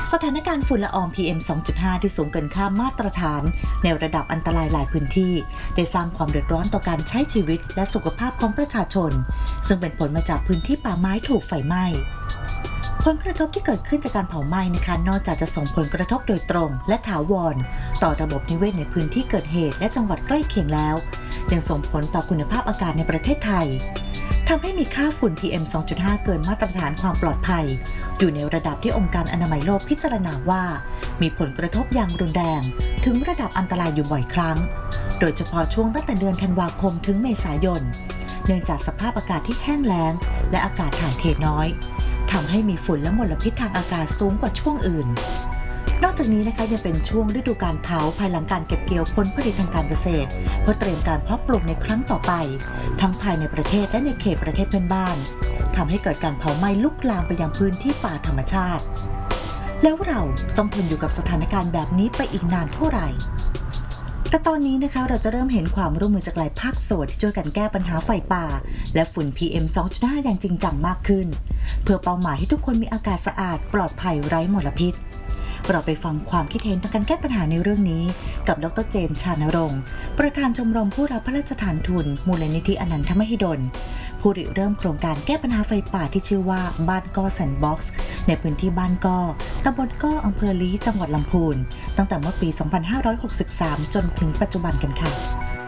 สถานการณ์ฝุ่นละออง PM 2.5 ที่สูงเกินค่ามาตรฐานในระดับอันตรายหลายพื้นที่ได้สร้างความเดือดร้อนต่อการใช้ชีวิตและสุขภาพของประชาชนซึ่งเป็นผลมาจากพื้นที่ป่าไม้ถูกไฟไหม้ผลกระทบที่เกิดขึ้นจากการเผาไหม้นะคะนอกจากจะส่งผลกระทบโดยตรงและถาวรต่อระบบนิเวศในพื้นที่เกิดเหตุและจังหวัดใกล้เคียงแล้วยังส่งผลต่อคุณภาพอากาศในประเทศไทยทำให้มีค่าฝุ่น PM 2.5 เกินมาตรฐานความปลอดภัยอยู่ในระดับที่องค์การอนามัยโลกพิจารณาว่ามีผลกระทบอย่างรุนแรงถึงระดับอันตรายอยู่บ่อยครั้งโดยเฉพาะช่วงตั้งแต่เดือนธันวาคมถึงเมษายนเนื่องจากสภาพอากาศที่แห้งแล้งและอากาศถ่ายเทน้อยทำให้มีฝุ่นและมลพิษทางอากาศสูงกว่าช่วงอื่นนอกจากนี้นะคะยังเป็นช่วงฤดูการเผาภายหลังการเก็บเกี่ยวผลผลิตทางการเกษตรเพื่อเตรียมการเพาะปลูกในครั้งต่อไปทั้งภายในประเทศและในเขตประเทศเพื่อนบ้านทำให้เกิดการเผาไหม้ลุกลามไปยังพื้นที่ป่าธรรมชาติแล้วเราต้องทนอยู่กับสถานการณ์แบบนี้ไปอีกนานเท่าไหร่แต่ตอนนี้นะคะเราจะเริ่มเห็นความร่วมมือจากหลายภาคส่วนที่ช่วยกันแก้ปัญหาไฟป่าและฝุ่น PM 2.5 อย่างจริงจังมากขึ้นเพื่อเป้าหมายให้ทุกคนมีอากาศสะอาดปลอดภัยไร้มลพิษเราไปฟังความคิดเห็นทางการแก้ปัญหาในเรื่องนี้กับดร.เจน ชานรงค์ประธานชมรมผู้รับพระราชทานทุนมูลนิธิอนันทมหิดลผู้ริเริ่มโครงการแก้ปัญหาไฟป่าที่ชื่อว่าบ้านก้อแซนด์บ็อกซ์ในพื้นที่บ้านก้อตำบลก้ออำเภอลี้จังหวัดลำพูนตั้งแต่เมื่อปี 2563 จนถึงปัจจุบันกันค่ะ